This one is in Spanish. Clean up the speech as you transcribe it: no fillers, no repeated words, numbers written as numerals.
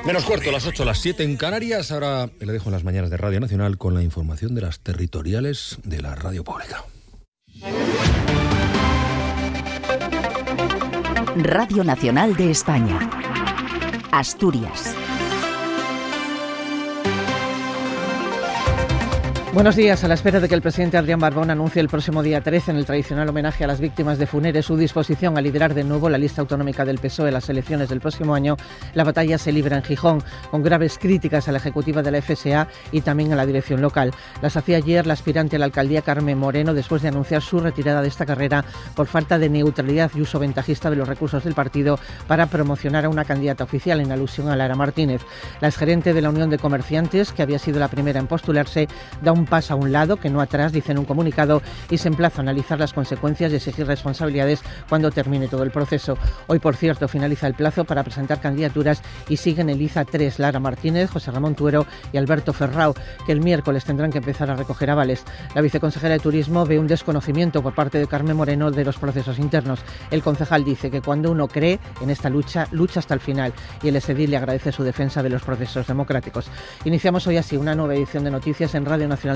Menos cuarto, las 8, las 7 en Canarias. Ahora le dejo en las mañanas de Radio Nacional con la información de las territoriales de la radio pública. Radio Nacional de España. Asturias. Buenos días. A la espera de que el presidente Adrián Barbón anuncie el próximo día 13, en el tradicional homenaje a las víctimas de Funeres, su disposición a liderar de nuevo la lista autonómica del PSOE en las elecciones del próximo año, la batalla se libra en Gijón, con graves críticas a la ejecutiva de la FSA y también a la dirección local. Las hacía ayer la aspirante a la alcaldía Carmen Moreno, después de anunciar su retirada de esta carrera por falta de neutralidad y uso ventajista de los recursos del partido para promocionar a una candidata oficial, en alusión a Lara Martínez. La exgerente de la Unión de Comerciantes, que había sido la primera en postularse, da un paso a un lado, que no atrás, dice en un comunicado, y se emplaza a analizar las consecuencias y exigir responsabilidades cuando termine todo el proceso. Hoy, por cierto, finaliza el plazo para presentar candidaturas y siguen en liza 3, Lara Martínez, José Ramón Tuero y Alberto Ferrao, que el miércoles tendrán que empezar a recoger avales. La viceconsejera de Turismo ve un desconocimiento por parte de Carmen Moreno de los procesos internos. El concejal dice que cuando uno cree en esta lucha, lucha hasta el final, y el exedil le agradece su defensa de los procesos democráticos. Iniciamos hoy así una nueva edición de noticias en Radio Nacional